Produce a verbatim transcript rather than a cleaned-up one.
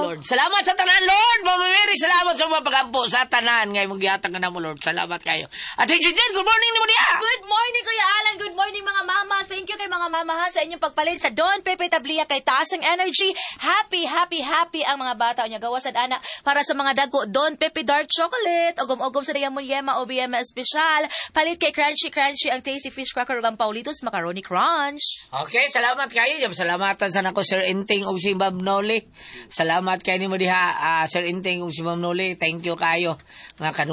Lord. Salamat sa tanan, Lord. Mama Mary, salamat sa mga pagampo sa tanan. Ngayon mong gihatag ka na mo, Lord. Salamat kayo. At Jen, good morning ni mo niya. Good morning, Kuya Alan. Good morning, mga mama. Thank you kay mga mama ha sa inyong pagpalit sa Don Pepe Tablia kay taas ang energy. Happy, happy, happy ang mga bata. Unya gawa sa ana para sa mga dago. Don Pepe Dark Chocolate. Ogom-ogom sa Dayang Mulyema O B M Special. Palit kay Crunchy Crunchy ang Tasty Fish Cracker ug ang Paulitos Macaroni Crunch. Okay, salamat kayo. Yung salamatan sa nako Sir Inting ug si Bob Noli. Salamat kayo ni mo diha, uh, Sir Inting ug si Ma'am Noli. Thank you kayo. Nga